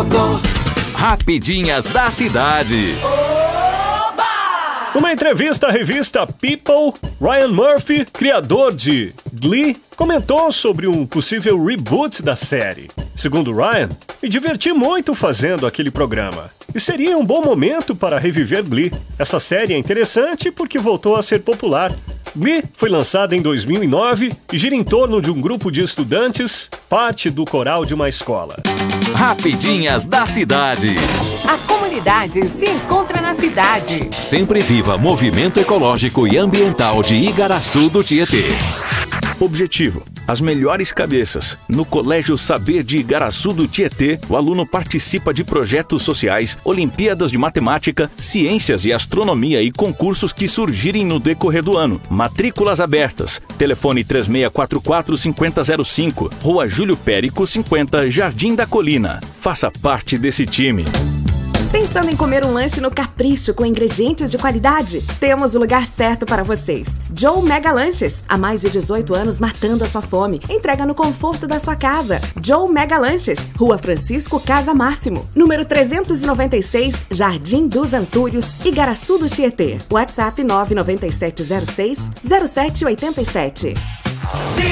Oba! Rapidinhas da cidade. Numa entrevista à revista People, Ryan Murphy, criador de Glee, comentou sobre um possível reboot da série. Segundo Ryan, me diverti muito fazendo aquele programa. E seria um bom momento para reviver Glee. Essa série é interessante porque voltou a ser popular. Glee foi lançada em 2009 e gira em torno de um grupo de estudantes, parte do coral de uma escola. Rapidinhas da cidade. A comunidade se encontra na cidade. Sempre viva movimento ecológico e ambiental de Igaraçu do Tietê. Objetivo: as melhores cabeças. No Colégio Saber de Igaraçu do Tietê, o aluno participa de projetos sociais, Olimpíadas de Matemática, Ciências e Astronomia e concursos que surgirem no decorrer do ano. Matrículas abertas. Telefone 3644-5005, Rua Júlio Périco 50, Jardim da Colina. Faça parte desse time. Pensando em comer um lanche no Capricho com ingredientes de qualidade? Temos o lugar certo para vocês. Joe Mega Lanches. Há mais de 18 anos matando a sua fome. Entrega no conforto da sua casa. Joe Mega Lanches. Rua Francisco Casa Máximo. Número 396, Jardim dos Antúrios, Igaraçu do Tietê. WhatsApp 99706-0787.